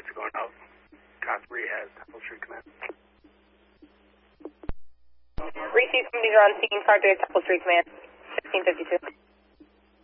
units are going out. Cosbury has Temple Street Command. Receive, somebody's on scene, 5 to Temple Street Command, 1652.